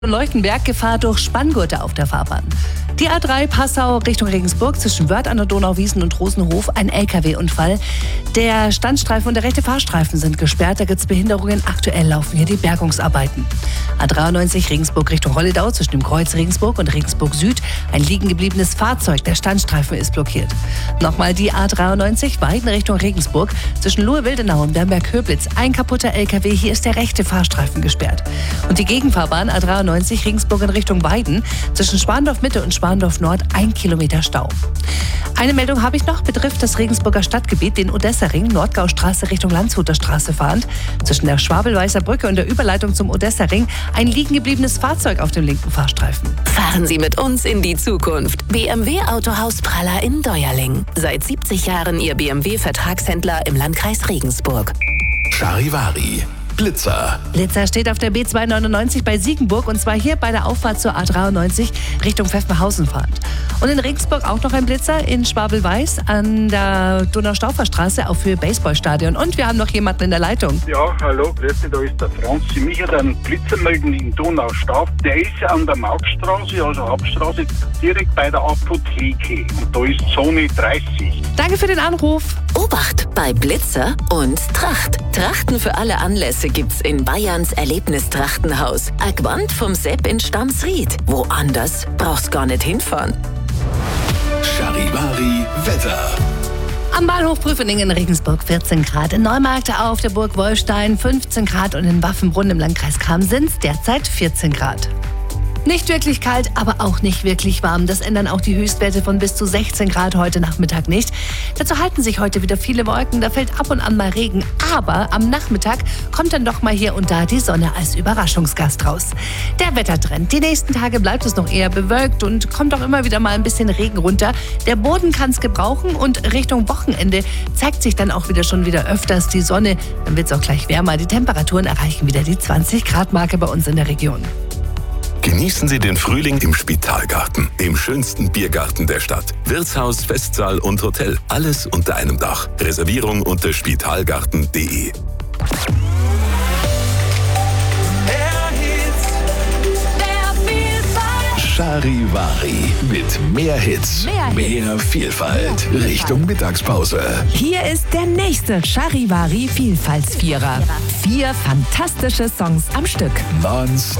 Leuchtenberg, Gefahr durch Spanngurte auf der Fahrbahn. Die A3 Passau Richtung Regensburg zwischen Wörth an der Donau, Wiesen und Rosenhof, ein LKW-Unfall. Der Standstreifen und der rechte Fahrstreifen sind gesperrt, da gibt es Behinderungen. Aktuell laufen hier die Bergungsarbeiten. A93 Regensburg Richtung Holledau zwischen dem Kreuz Regensburg und Regensburg Süd, ein liegen gebliebenes Fahrzeug, der Standstreifen ist blockiert. Nochmal die A93 Weiden Richtung Regensburg zwischen Lohe-Wildenau und Bernberg-Höblitz, ein kaputter LKW, hier ist der rechte Fahrstreifen gesperrt. Und die Gegenfahrbahn A93 Regensburg in Richtung Weiden zwischen Schwandorf Mitte und Schwandorf Nord 1 Kilometer Stau. Eine Meldung habe ich noch, betrifft das Regensburger Stadtgebiet, den Odessa-Ring, Nordgaustraße Richtung Landshuter Straße fahrend. Zwischen der Schwabelweißer Brücke und der Überleitung zum Odessa-Ring ein liegen gebliebenes Fahrzeug auf dem linken Fahrstreifen. Fahren Sie mit uns in die Zukunft. BMW Autohaus Praller in Deuerling. Seit 70 Jahren Ihr BMW-Vertragshändler im Landkreis Regensburg. Charivari. Blitzer. Blitzer steht auf der B299 bei Siegenburg und zwar hier bei der Auffahrt zur A93 Richtung Pfeffenhausen fahrend. Und in Regensburg auch noch ein Blitzer in Schwabelweiß an der Donau-Staufer-Straße auf Höhe Baseballstadion. Und wir haben noch jemanden in der Leitung. Ja, hallo, grüß dich, da ist der Franz. Sie mich hat einen Blitzer melden in Donaustauf. Der ist an der Marktstraße, also Hauptstraße, direkt bei der Apotheke. Und da ist Zone 30. Danke für den Anruf. Obacht bei Blitzer und Tracht. Trachten für alle Anlässe gibt's in Bayerns Erlebnistrachtenhaus. Agwand vom Sepp in Stamsried. Woanders brauchst gar nicht hinfahren. Charivari Wetter. Am Bahnhof Prüfening in Regensburg 14 Grad, in Neumarkt auf der Burg Wolfstein 15 Grad und in Waffenbrunn im Landkreis Cham sind es derzeit 14 Grad. Nicht wirklich kalt, aber auch nicht wirklich warm. Das ändern auch die Höchstwerte von bis zu 16 Grad heute Nachmittag nicht. Dazu halten sich heute wieder viele Wolken, da fällt ab und an mal Regen. Aber am Nachmittag kommt dann doch mal hier und da die Sonne als Überraschungsgast raus. Der Wettertrend. Die nächsten Tage bleibt es noch eher bewölkt und kommt auch immer wieder mal ein bisschen Regen runter. Der Boden kann es gebrauchen und Richtung Wochenende zeigt sich dann auch schon wieder öfters die Sonne. Dann wird es auch gleich wärmer. Die Temperaturen erreichen wieder die 20-Grad-Marke bei uns in der Region. Genießen Sie den Frühling im Spitalgarten, dem schönsten Biergarten der Stadt. Wirtshaus, Festsaal und Hotel, alles unter einem Dach. Reservierung unter spitalgarten.de. Charivari mit mehr Hits, mehr Vielfalt, Richtung Mittagspause. Hier ist der nächste Charivari Vielfaltsvierer. 4 fantastische Songs am Stück. Non-stop.